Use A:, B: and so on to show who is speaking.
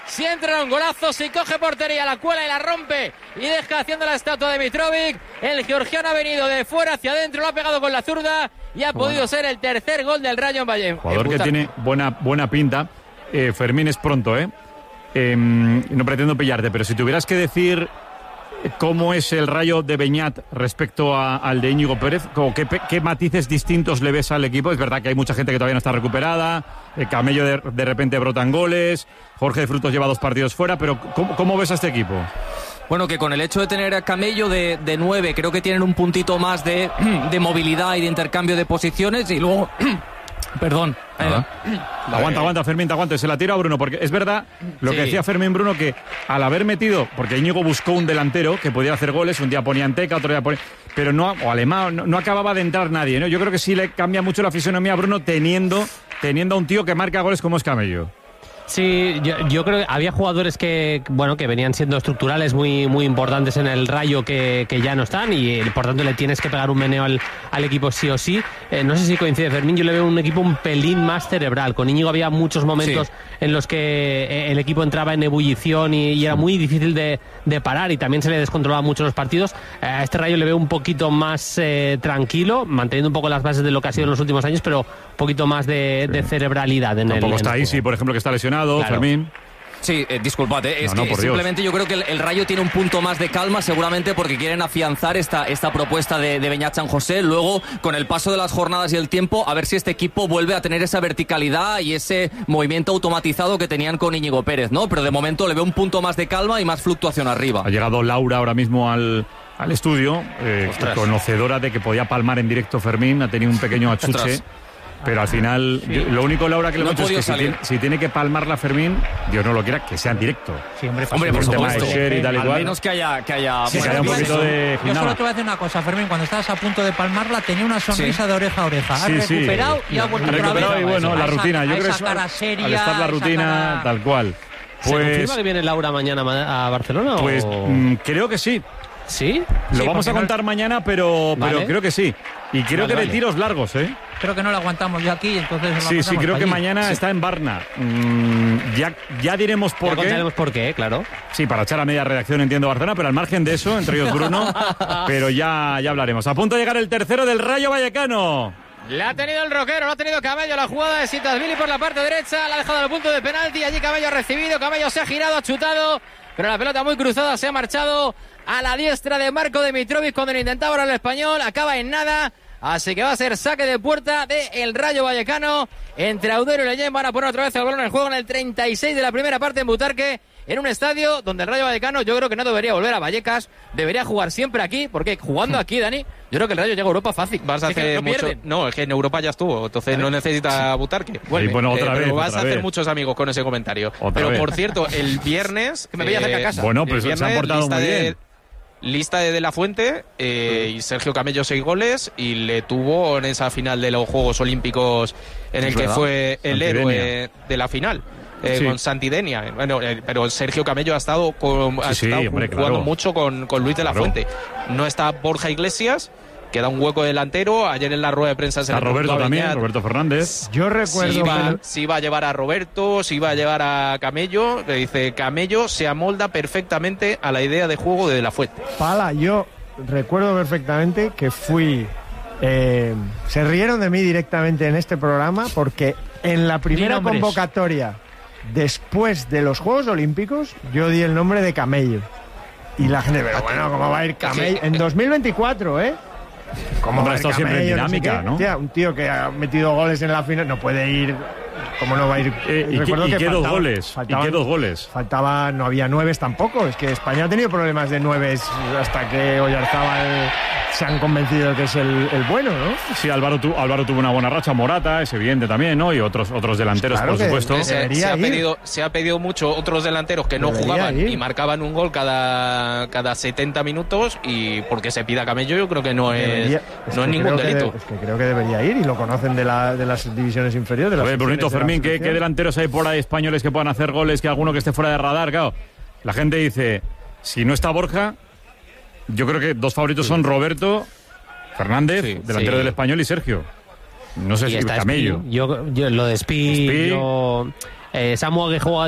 A: si entra un golazo, si coge portería, la cuela y la rompe y deja haciendo la estatua de Mitrovic. El georgiano ha venido de fuera hacia adentro, lo ha pegado con la zurda y ha podido ser el tercer gol del Rayo en Valle.
B: Jugador que tiene buena pinta. Fermín, es pronto, no pretendo pillarte, pero si tuvieras que decir cómo es el Rayo de Beñat respecto al de Íñigo Pérez, ¿qué matices distintos le ves al equipo? Es verdad que hay mucha gente que todavía no está recuperada, Camello de repente brotan goles, Jorge de Frutos lleva 2 partidos fuera, pero ¿cómo ves a este equipo?
C: Bueno, que con el hecho de tener a Camello de 9, creo que tienen un puntito más de movilidad y de intercambio de posiciones, y luego... Perdón.
B: Aguanta, Fermín, te aguanta. Se la tiro a Bruno, porque es verdad lo que decía Fermín, Bruno, que al haber metido, porque Íñigo buscó un delantero que pudiera hacer goles, un día ponía Anteca, otro día ponía... Pero o Alemán, no acababa de entrar nadie, ¿no? Yo creo que sí le cambia mucho la fisonomía a Bruno teniendo a un tío que marca goles como es Camello.
D: Sí, yo creo que había jugadores que venían siendo estructurales muy importantes en el Rayo que ya no están y por tanto le tienes que pegar un meneo al equipo sí o sí. No sé si coincide Fermín, yo le veo un equipo un pelín más cerebral. Con Íñigo había muchos momentos en los que el equipo entraba en ebullición y era muy difícil de parar y también se le descontrolaba mucho los partidos. A este Rayo le veo un poquito más tranquilo, manteniendo un poco las bases de lo que ha sido en los últimos años, pero un poquito más de cerebralidad en
B: Tampoco
D: el
B: está ahí, sí, por ejemplo, que está lesionado. Claro. Fermín.
C: Sí, disculpad, es que simplemente yo creo que el Rayo tiene un punto más de calma, seguramente porque quieren afianzar esta propuesta de Beñat San José. Luego, con el paso de las jornadas y el tiempo, a ver si este equipo vuelve a tener esa verticalidad y ese movimiento automatizado que tenían con Íñigo Pérez, ¿no? Pero de momento le veo un punto más de calma y más fluctuación arriba. Ha
B: llegado Laura ahora mismo al estudio, conocedora de que podía palmar en directo Fermín, ha tenido un pequeño achuche. Pero al final, lo único, Laura, que le hemos dicho es que si tiene que palmarla Fermín, Dios no lo quiera, que sea en directo.
E: Sí, hombre,
C: por supuesto.
B: Y tal y
C: al
B: cual.
C: Menos que haya
B: un poquito de
E: Yo solo te voy a decir una cosa, Fermín, cuando estabas a punto de palmarla tenía una sonrisa de oreja a oreja. Has recuperado y ha vuelto otra vez.
B: Y bueno, la rutina, yo creo que
E: cara seria,
B: al estar la rutina, tal cual.
D: ¿Se confirma que viene Laura mañana a Barcelona?
B: Pues creo que sí.
D: ¿Sí?
B: Lo vamos a contar mañana, pero creo que sí. Y creo que de tiros largos,
E: Creo que no lo aguantamos ya aquí, entonces...
B: Sí, creo que mañana está en Varna. Ya diremos por qué. Ya
D: contaremos por qué, claro.
B: Sí, para echar a media redacción entiendo Barcelona, pero al margen de eso, entre ellos Bruno, pero ya hablaremos. A punto de llegar el tercero del Rayo Vallecano.
A: La ha tenido el Roquero, lo ha tenido Camello, la jugada de Sitasvili por la parte derecha, la ha dejado al punto de penalti, allí Camello ha recibido, Camello se ha girado, ha chutado, pero la pelota muy cruzada se ha marchado a la diestra de Marco de Mitrovic cuando lo intentaba ahora el español, acaba en nada. Así que va a ser saque de puerta del Rayo Vallecano. Entre Audero y Leyen van a poner otra vez el balón en el juego en el 36 de la primera parte en Butarque, en un estadio donde el Rayo Vallecano yo creo que no debería volver a Vallecas, debería jugar siempre aquí, porque jugando aquí, Dani, yo creo que el Rayo llega a Europa fácil.
F: Vas a hacer mucho. No, es que en Europa ya estuvo, entonces no necesita Butarque.
B: Bueno,
F: pero vas a hacer muchos amigos con ese comentario. Pero por cierto, el viernes
A: que me veía cerca de casa.
B: Bueno, pues se han portado muy bien.
F: Lista de La Fuente, y Sergio Camello 6 goles y le tuvo en esa final de los Juegos Olímpicos en el que fue el héroe de la final. Con Santidenia. Bueno, pero Sergio Camello ha estado jugando mucho con Luis de la Fuente. No está Borja Iglesias, queda un hueco delantero. Ayer en la rueda de prensa se
B: Roberto también, Roberto Fernández.
G: Yo recuerdo
F: si va a llevar a Roberto, si va a llevar a Camello. Le dice, Camello se amolda perfectamente a la idea de juego de la Fuente.
G: Pala, yo recuerdo perfectamente que fui... se rieron de mí directamente en este programa porque en la primera convocatoria después de los Juegos Olímpicos yo di el nombre de Camello. Y la gente, pero bueno, ¿cómo va a ir Camello? En 2024,
B: Como ha estado siempre en dinámica, ¿no?
G: Tía, un tío que ha metido goles en la final no puede ir. ¿Cómo no va a ir?
B: ¿Y qué dos goles?
G: Faltaba, no había 9 tampoco. Es que España ha tenido problemas de 9 hasta que Oyarzábal se han convencido de que es el bueno, ¿no?
B: Sí, Álvaro tuvo una buena racha, Morata, es evidente también, ¿no? Y otros delanteros,
G: claro,
B: por supuesto.
F: Se ha pedido mucho otros delanteros que no jugaban y marcaban un gol cada 70 minutos, y porque se pida Camello yo creo que no es ningún delito.
G: Es que creo que debería ir y lo conocen de las divisiones inferiores.
B: A ver, Brunito, Fermín, ¿qué delanteros hay por ahí españoles que puedan hacer goles, que alguno que esté fuera de radar? Claro, la gente dice, si no está Borja, yo creo que 2 favoritos son Roberto Fernández, delantero del Español, y Sergio. No sé si Camello.
D: Yo lo de Spi. Samu, que juega